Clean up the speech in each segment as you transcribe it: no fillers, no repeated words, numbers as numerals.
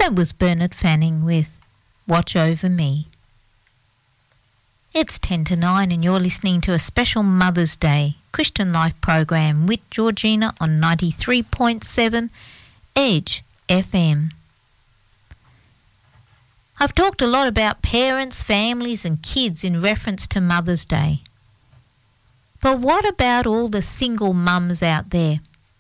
That was Bernard Fanning with Watch Over Me. It's 10 to 9 and you're listening to a special Mother's Day Christian Life program with Georgina on 93.7 Edge FM. I've talked a lot about parents, families and kids in reference to Mother's Day. But what about all the single mums out there?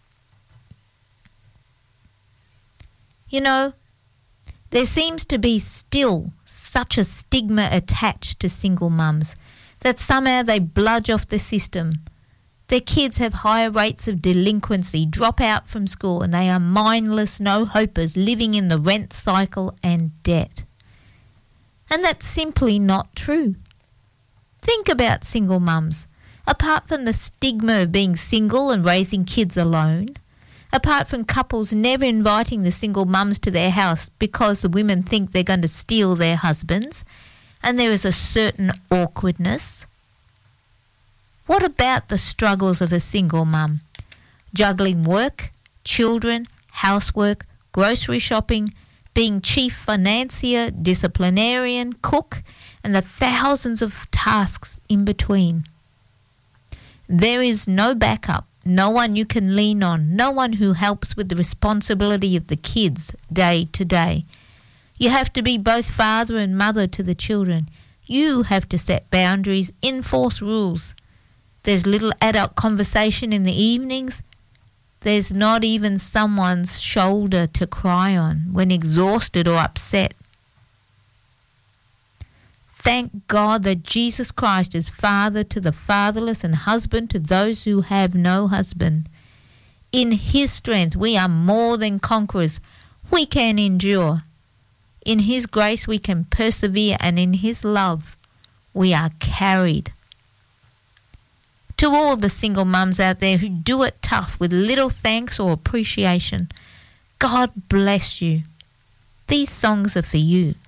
You know, there seems to be still such a stigma attached to single mums that somehow they bludge off the system. Their kids have higher rates of delinquency, drop out from school, and they are mindless no-hopers living in the rent cycle and debt. And that's simply not true. Think about single mums. Apart from the stigma of being single and raising kids alone, apart from couples never inviting the single mums to their house because the women think they're going to steal their husbands, and there is a certain awkwardness. What about the struggles of a single mum? Juggling work, children, housework, grocery shopping, being chief financier, disciplinarian, cook, and the thousands of tasks in between. There is no backup, no one you can lean on, no one who helps with the responsibility of the kids day to day. You have to be both father and mother to the children. You have to set boundaries, enforce rules. There's little adult conversation in the evenings. There's not even someone's shoulder to cry on when exhausted or upset. Thank God that Jesus Christ is father to the fatherless and husband to those who have no husband. In his strength we are more than conquerors. We can endure. In his grace we can persevere, and in his love we are carried. To all the single mums out there who do it tough with little thanks or appreciation, God bless you. These songs are for you.